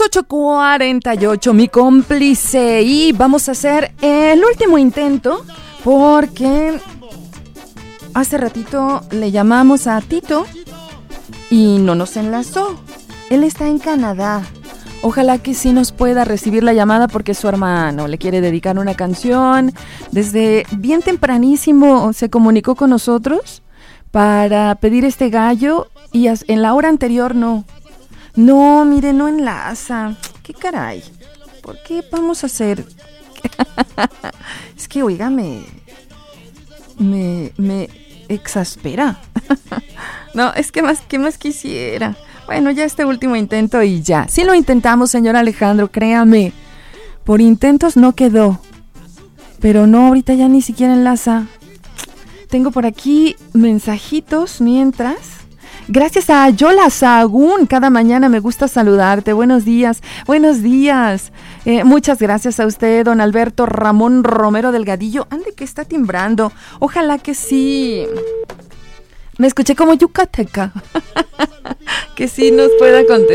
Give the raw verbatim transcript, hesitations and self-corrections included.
ocho cuarenta y ocho, mi cómplice, y vamos a hacer el último intento porque hace ratito le llamamos a Tito y no nos enlazó. Él está en Canadá. Ojalá que sí nos pueda recibir la llamada porque su hermano le quiere dedicar una canción. Desde bien tempranísimo se comunicó con nosotros para pedir este gallo y en la hora anterior no. No, mire, no enlaza. ¿Qué caray? ¿Por qué vamos a hacer? Es que, oiga, me... Me... Me exaspera. No, es que más, ¿qué más quisiera? Bueno, ya este último intento y ya. Sí lo intentamos, señor Alejandro, créame. Por intentos no quedó. Pero no, ahorita ya ni siquiera enlaza. Tengo por aquí mensajitos mientras... Gracias a Yola Sahagún, cada mañana me gusta saludarte. Buenos días, buenos días. Eh, muchas gracias a usted, don Alberto Ramón Romero Delgadillo. Ande que está timbrando. Ojalá que sí. Me escuché como yucateca. Que sí nos pueda contestar.